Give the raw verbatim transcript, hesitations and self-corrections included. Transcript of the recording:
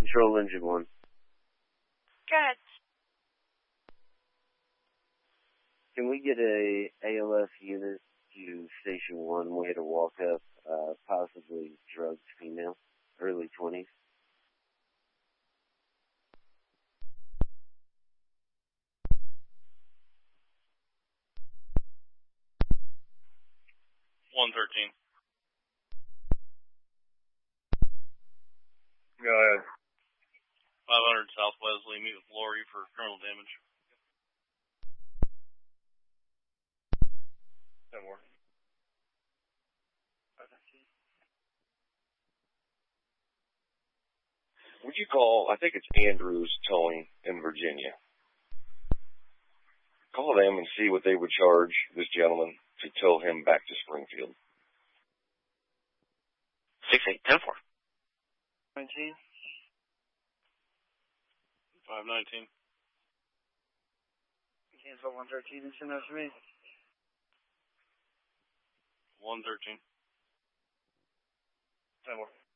Control engine one. Go ahead. Can we get a A L F unit to Station one? We had to walk up, uh, possibly drugged female, early twenties. one thirteen. Go ahead. five hundred South Wesley, meet with Lori for criminal damage. No more. Would you call, I think it's Andrews Towing in Virginia. Call them and see what they would charge this gentleman to tow him back to Springfield. six eight ten four. nineteen. five nineteen. Cancel one thirteen and send that to me. one thirteen. No more.